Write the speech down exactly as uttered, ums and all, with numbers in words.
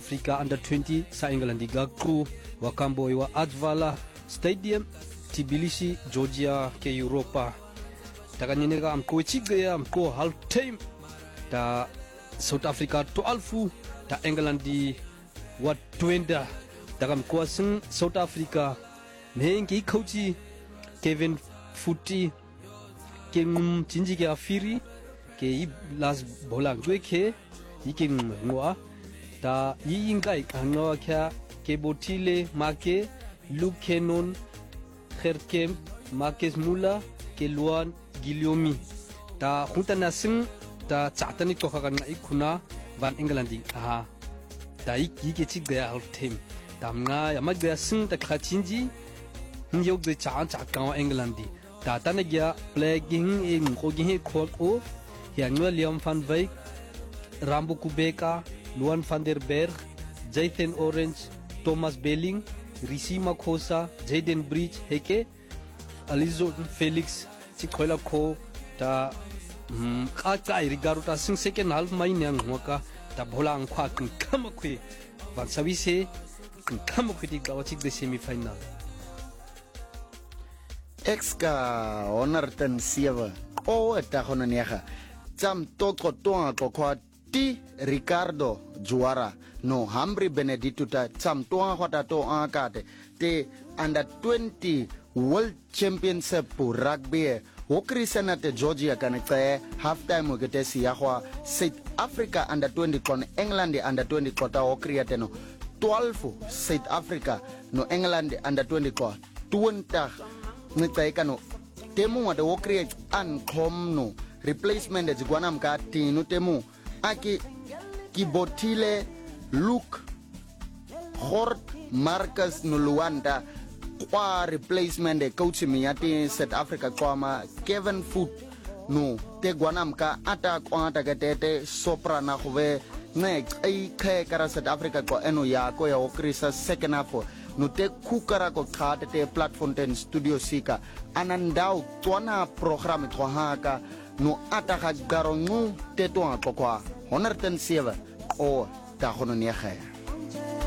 Africa under twenty sa England igaqu wakambo wa Advala Stadium Tbilisi Georgia ke Europa takanyeneka amko chigaya amko half time ta South Africa twelve ta England di wa twenty takamko sing South Africa mengi coach Kevin Footy ke jinji ke afiri ke las bolang jwe ke yiking ngwa ta yingai kanwa kya ke botile make Luke Cannon Kherkem Marcus Mula ke Luan Guillaume ta khutana sing ta chatani to khagan ikuna van England ha ta yiki ke chigya half time tamna yamagya sing ta khathinji nyok de cha cha ka England ta tanagya playing in kogi khol o Yanwa Liam van Wyk Rambo Kubeka Luan van der Berg Jayden Orange Thomas Belling Risi Makhosa Jayden Bridge heke Alizo Felix Chikola Ko ta ka ka rigaro ta sing second half mai nyang hoka ta bhola ang khwa kam khwe van service kam khwe ti ga chik de semi final Exka honderd sewe o ta khona nega Tam toko toa kwa ti Ricardo Juara no Hambri Benedito ta tam toa hota to akate te under twenty World Championship rugby Wokri senate Georgia kanekte half time ogete siya kwa South Africa under twenty kon England under twenty kota wokri ateno twelve South Africa no England under twenty kwa twenty ngite kano temu wade wokri an kom no replacement de Guanam Kati nutemu aki kibotile Luke Hort Marcus Nuluanda kwa replacement de coach miyati South Africa kwa Kevin Foot no te Guanam ka ata kwa ata gatete sopra na khove ne ai khe kara South Africa kwa eno ya ko ya okrisa second half no te kukara ko khate te platform ten studio sika anandau twana program twa no ataka garongu te toa kwa honderd sewe o ta hono nie